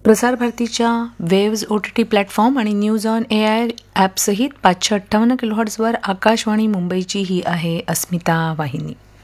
प्रसार भारतीच्या waves OTT platform आणि न्यूज ऑन AI ॲपसहित 558 किलोहर्ट्झवर आकाशवाणी मुंबईची ही आहे अस्मिता वाहिनी.